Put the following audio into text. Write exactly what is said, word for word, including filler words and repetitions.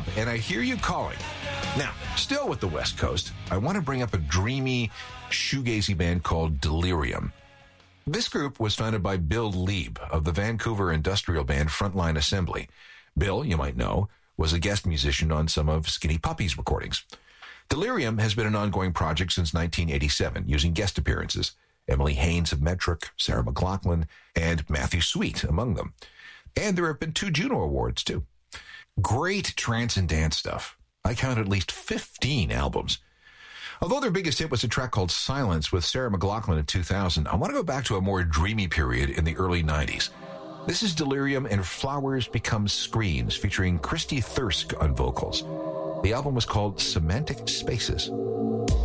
Rob, and I hear you calling. Now, still with the West Coast, I want to bring up a dreamy, shoegazy band called Delirium. This group was founded by Bill Lieb of the Vancouver industrial band Frontline Assembly. Bill, you might know, was a guest musician on some of Skinny Puppy's recordings. Delirium has been an ongoing project since nineteen eighty-seven, using guest appearances. Emily Haynes of Metric, Sarah McLachlan, and Matthew Sweet among them. And there have been two Juno Awards, too. Great trance and dance stuff. I count at least fifteen albums. Although their biggest hit was a track called Silence with Sarah McLachlan in two thousand, I want to go back to a more dreamy period in the early nineties. This is Delirium and Flowers Become Screens, featuring Christy Thirsk on vocals. The album was called Semantic Spaces.